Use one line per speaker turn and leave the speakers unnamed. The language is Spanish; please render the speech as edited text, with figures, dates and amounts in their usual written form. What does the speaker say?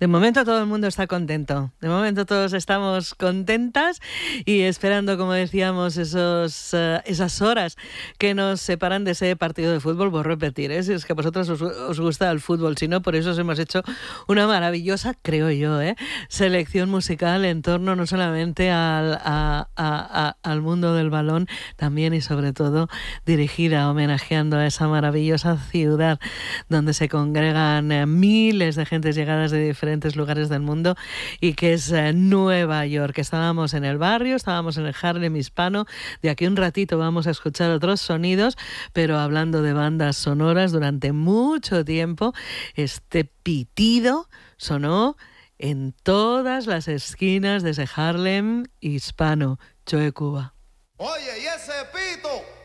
De momento todo el mundo está contento. De momento todos estamos contentas y esperando, como decíamos, esas horas que nos separan de ese partido de fútbol. Voy a repetir, si es que a vosotros os gusta el fútbol, si no, por eso os hemos hecho una maravillosa, creo yo, selección musical en torno no solamente al mundo del balón, también y sobre todo dirigida, homenajeando a esa maravillosa ciudad donde se congregan miles de gentes llegadas de diferentes lugares del mundo y que es Nueva York. Estábamos en el barrio, estábamos en el Harlem hispano. De aquí un ratito vamos a escuchar otros sonidos, pero hablando de bandas sonoras, durante mucho tiempo este pitido sonó en todas las esquinas de ese Harlem hispano. Choe Cuba.
Oye, ¿y ese pito?